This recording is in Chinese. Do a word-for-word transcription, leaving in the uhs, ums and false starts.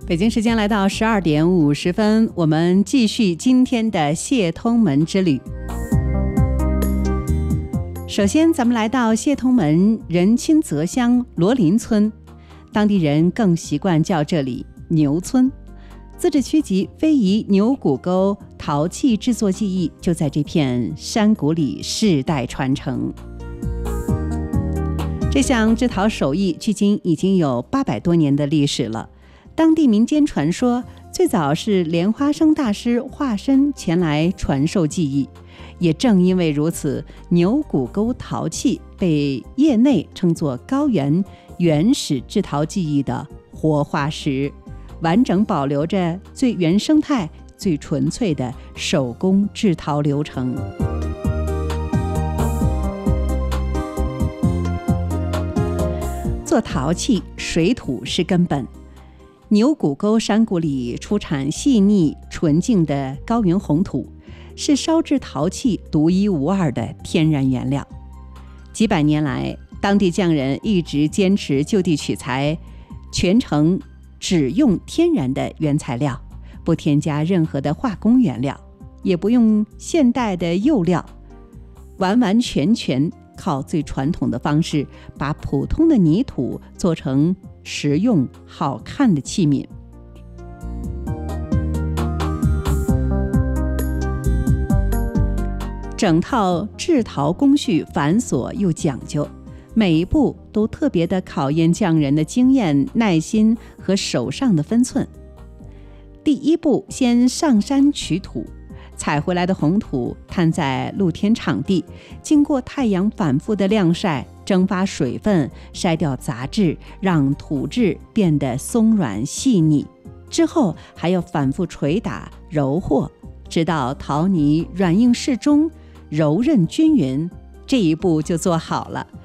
北京时间来到十二点五十分，我们继续今天的谢通门之旅。首先咱们来到谢通门仁亲泽乡罗林村，当地人更习惯叫这里牛村。自治区级非遗牛骨沟陶器制作技艺就在这片山谷里世代传承。这项制陶手艺距今已经有八百多年的历史了。当地民间传说，最早是莲花生大师化身前来传授技艺。也正因为如此，牛骨沟陶器被业内称作高原原始制陶技艺的活化石，完整保留着最原生态、最纯粹的手工制陶流程。做陶器，水土是根本。牛骨沟山谷里出产细腻纯净的高原红土，是烧制陶器独一无二的天然原料。几百年来，当地匠人一直坚持就地取材，全程只用天然的原材料，不添加任何的化工原料，也不用现代的釉料，完完全全靠最传统的方式，把普通的泥土做成实用好看的器皿。整套制陶工序繁琐又讲究，每一步都特别的考验匠人的经验、耐心和手上的分寸。第一步，先上山取土，采回来的红土摊在露天场地，经过太阳反复的晾晒，蒸发水分，筛掉杂质，让土质变得松软细腻。之后还要反复捶打揉和，直到陶泥软硬适中，柔韧均匀，这一步就做好了。